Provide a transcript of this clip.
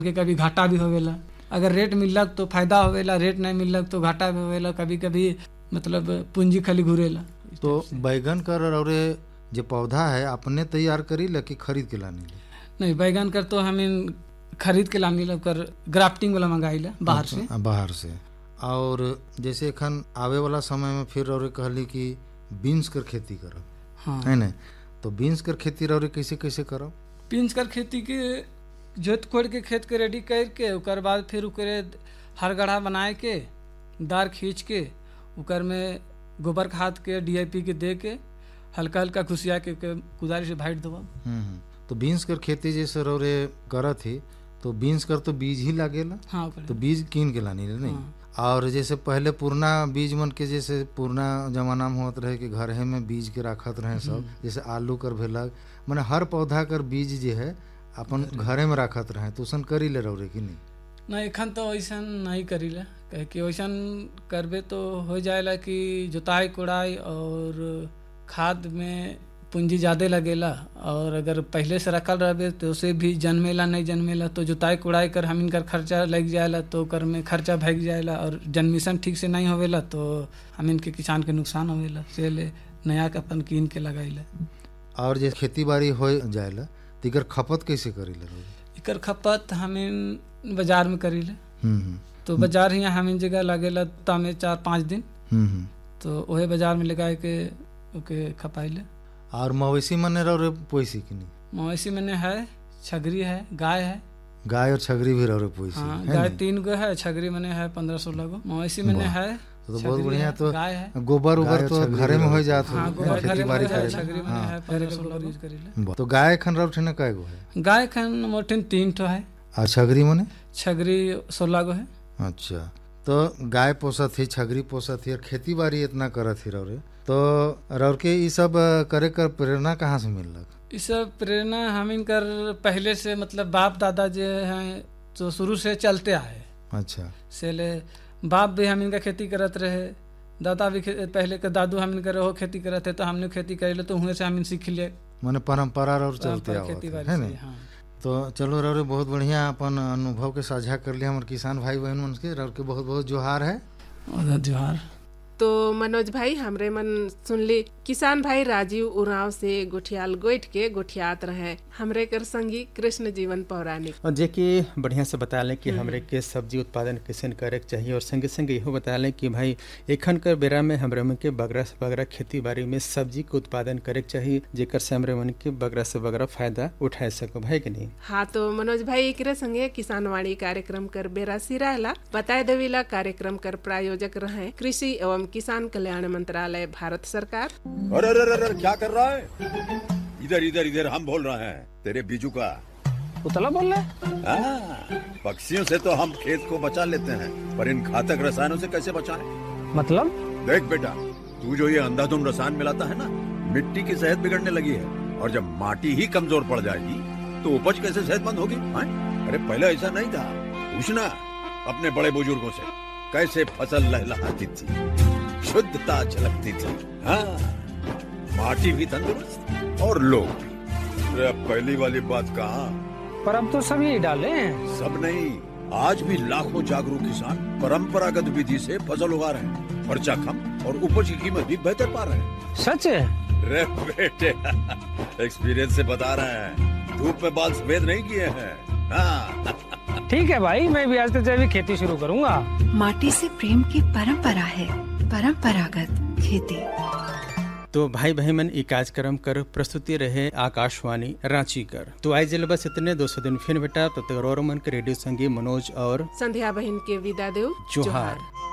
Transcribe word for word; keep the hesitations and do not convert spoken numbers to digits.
के कभी घाटा भी होवेला। अगर रेट मिललक तो फायदा होवेला, रेट नहीं मिललक तो घाटा भी होवेला। कभी कभी मतलब पूंजी खाली घुरेला। तो बैगन कर और जो पौधा है अपने तैयार करी ला कि खरीद के लानी ला? नहीं, बैगन कर तो हमें खरीद के लानी ला, कर ग्राफ्टिंग वाला मंगाई ला बाहर से। बाहर से। और जैसे एखन आवे वाला समय में फिर और कहली कि बीन्स कर खेती करब, हाँ है ना? तो बीन्स कर खेती और कैसे कैसे करब? बीन्स कर खेती के जोत कोड़ के खेत के रेडी करके ओकर बाद फिर ओकरे हर गड्ढा बनाए के दार खींच के ओकर में गोबर खाद के डीएपी के दे के हल्का हल्का खुशिया के, के कुदारी से भाइट देबा। हम्म तो बीन्स कर खेती जैसे रौरे करत ही तो बीन्स कर तो बीज ही लागेला। हाँ, तो बीज कीन के लानी नहीं। हाँ। और जैसे पहले पुराना बीज मन के जैसे पुराना जमाना में होत रहे कि घर में बीज के रखत रहे सब, जैसे आलू कर भेलक, माने हर पौधा कर बीज जो है अपन घरे में रखत रहे, तो उसन करी ले रौरे कि नहीं? नहीं, एखन तो वैसन नहीं करीला, कहे कि वैसन करबे तो हो जाएला कि जुताई कोड़ाई और खाद में पूंजी ज़्यादा लगेला। और अगर पहले से रखल रहे तो उसे भी जन्मेला नहीं जन्मेला तो जुताई कोड़ाई कर हम इनकर खर्चा लग जाएला, तो कर में खर्चा भग जाएला और जन्मिशन ठीक से नहीं होवेला तो हम इनके किसान के नुकसान होवेला। से ले नया के अपन कीन के लगाईला। और जैसे खेती बाड़ी हो जाएला तो इकर खपत कैसे करीला? इकर खपत हमें बाजार में करीले। हम्म तो बाजार ही हमें जगह लगेला तामे चार पाँच दिन, हम्म तो वही बाजार में लगा के ओके खपाइले। और मवेशी मने रौरे पोइसी कि नहीं? मवेशी मैंने है, छगरी है, गाय है। गाय और छगरी भी रौरे पोइसी? हाँ, गाय तीन गो है, छगरी मैंने है पंद्रह सोलह गो। मवेशी मैंने है तो बहुत बढ़िया। तो गाय है, गोबर उबर तो घरे में हो जात हो। हाँ, गोबर खेती बाड़ी करे। छगरी मैंने है पंद्रह सोलह यूज करीले। तो गाय खन रौठे न काय गो है? गाय खन मोटिन तीन ठो है। और छगरी मने? छगरी सोलह गो है। अच्छा, तो गाय पोसत ही, छगरी पोसत ही और खेती बाड़ी इतना करत ही रौरे, तो रौर के ये सब करे कर प्रेरणा कहाँ से मिललक? ये सब प्रेरणा हम इनकर पहले से मतलब बाप दादा जो हैं तो शुरू से चलते आए। अच्छा। से ले बाप भी हम इनका खेती करत रहे, दादा भी पहले के दादू हम इनका रहो खेती करते थे, तो हमने खेती करे तो हुए से हम इन सीख लिए। माने परंपरा और चलते आवत है ना? हाँ। तो चलो रौरे बहुत बढ़िया अपन अनुभव के साझा कर लिया हमारे किसान भाई बहन मन के। रौर के बहुत बहुत जोहार है। जोहार। तो मनोज भाई हमरे मन सुनली किसान भाई राजीव उरांव से गोठियाल गोइठ के गोठियात रहे हमरे कर संगी कृष्ण जीवन पौराणिक, और जे कि बढ़िया से बता लें कि हमरे के सब्जी उत्पादन कैसे करे के चाहिए। और संगे संगे यहो बता लें कि भाई एखन कर बेरा में हमरे मन के बगरा से बगरा खेती बाड़ी में सब्जी के उत्पादन करे के चाहिए, जेकर से हमरे मन के बगरा से बगरा फायदा उठा सको, भाई कि नहीं? हाँ, तो मनोज भाई एकरे संगे किसानवाणी कार्यक्रम कर बेरा सिराला बताए देविला कार्यक्रम कर प्रायोजक रहे कृषि एवं किसान कल्याण मंत्रालय भारत सरकार। अरे अरे अरे क्या कर रहा है? इधर इधर इधर हम बोल रहे हैं तेरे बीजू का। उतला बोल रहे हैं? पक्षियों से तो हम खेत को बचा लेते हैं, पर इन घातक रसायनों से कैसे बचाएं? मतलब? देख बेटा, तू जो ये अंधाधुंध रसायन मिलाता है ना, मिट्टी की सेहत बिगड़ने लगी है। और जब माटी ही कमजोर पड़ जाएगी तो उपज कैसे सेहतमंद होगी? अरे पहले ऐसा नहीं था। पूछना अपने बड़े बुजुर्गों से, कैसे फसल लहलहाती थी, शुद्धता झलकती थी। हाँ, माटी भी तंदुरुस्त और लोग भी। अरे अब पहली वाली बात कहाँ? पर अब तो सभी डाले हैं। सब नहीं, आज भी लाखों जागरूक किसान परंपरागत विधि से फसल उगा रहे हैं। खर्चा कम और उपज की कीमत भी बेहतर पा रहे हैं। सच है? रे बेटे, एक्सपीरियंस से बता रहे हैं, धूप में बाल सफेद नहीं किए हैं। हाँ। ठीक है भाई, मैं भी आज से जैविक खेती शुरू करूंगा। माटी से प्रेम की परंपरा है, परंपरागत खेती। तो भाई भाई मन ई कार्यक्रम कर प्रस्तुति रहे आकाशवाणी रांची कर। तो आई जल बस इतने दो सौ दिन फिर बेटा, तब तक मन के रेडियो संगी मनोज और संध्या बहन के विदा देव। जोहार।